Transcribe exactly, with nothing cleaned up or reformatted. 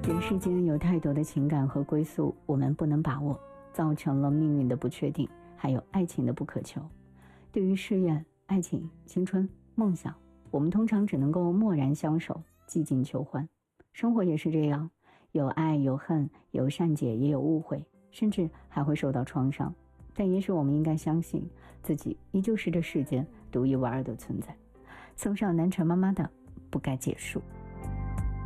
人世间有太多的情感和归宿我们不能把握，造成了命运的不确定，还有爱情的不可求。对于事业、爱情、青春、梦想，我们通常只能够默然相守，寂静求欢。生活也是这样，有爱有恨，有善解也有误会，甚至还会受到创伤。但也许我们应该相信自己依旧是这世间独一无二的存在。送上南辰妈妈的不该结束。